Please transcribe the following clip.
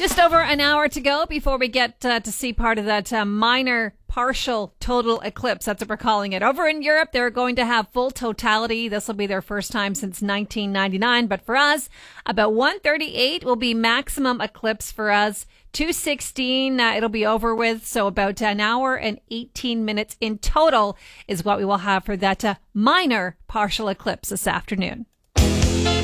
Just over an hour to go before we get to see part of that minor partial total eclipse. That's what we're calling it. Over in Europe, they're going to have full totality. This will be their first time since 1999. But for us, about 1:38 will be maximum eclipse for us. 2:16, it'll be over with. So about an hour and 18 minutes in total is what we will have for that minor partial eclipse this afternoon.